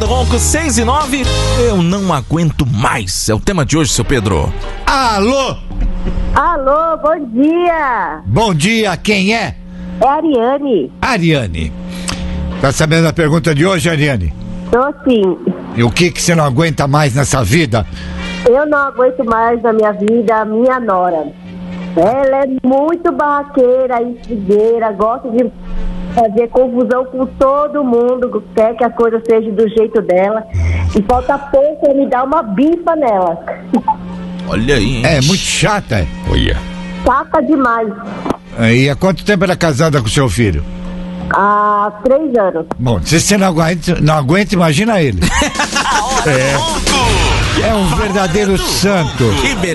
Ronco 6 e 9, eu não aguento mais. É o tema de hoje, seu Pedro. Alô? Alô, bom dia. Bom dia, quem é? É a Ariane. Ariane. Tá sabendo a pergunta de hoje, Ariane? Tô sim. E o que você não aguenta mais nessa vida? Eu não aguento mais na minha vida a minha nora. Ela é muito barraqueira, intrigueira, gosta de fazer confusão com todo mundo, quer que a coisa seja do jeito dela. E falta pouco pra me dar uma bifa nela. Olha aí, hein? É muito chata, é? Olha. Chata demais. E há quanto tempo ela é casada com seu filho? Há 3 anos. Bom, se você não aguenta, imagina ele. É um verdadeiro santo. Que beleza.